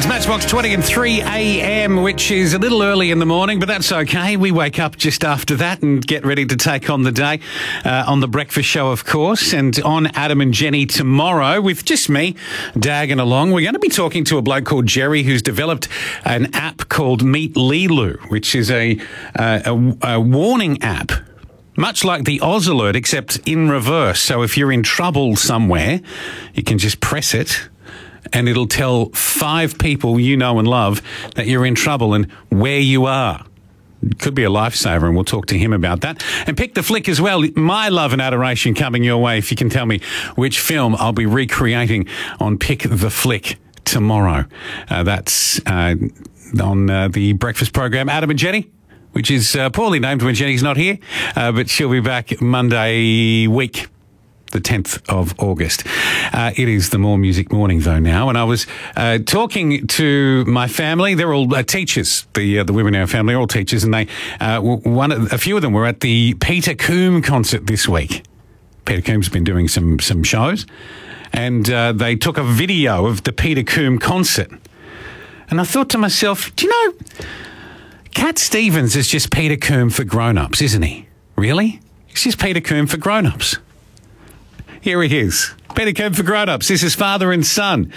It's Matchbox 20 and 3 a.m, which is a little early in the morning, but that's okay. We wake up just after that and get ready to take on the day on The Breakfast Show, of course, and on Adam and Jenny tomorrow with just me dagging along. We're going to be talking to a bloke called Jerry who's developed an app called Meet Lilu, which is a warning app. Much like the Oz Alert, except in reverse. So if you're in trouble somewhere, you can just press it and it'll tell 5 people you know and love that you're in trouble and where you are. It could be a lifesaver, and we'll talk to him about that. And Pick the Flick as well. My love and adoration coming your way if you can tell me which film I'll be recreating on Pick the Flick tomorrow. That's on the breakfast program, Adam and Jenny, which is poorly named when Jenny's not here, but she'll be back Monday week, the 10th of August. It is the More Music Morning, though, now. And I was talking to my family. They're all teachers. The women in our family are all teachers. And they, a few of them were at the Peter Coombe concert this week. Peter Coombe's been doing some shows. And they took a video of the Peter Coombe concert. And I thought to myself, do you know, Cat Stevens is just Peter Coombe for grown-ups, isn't he? Really? He's just Peter Coombe for grown-ups. Here he is. Peter Coombe for grown-ups. This is father and son.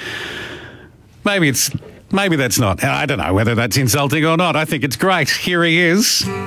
Maybe that's not. I don't know whether that's insulting or not. I think it's great. Here he is.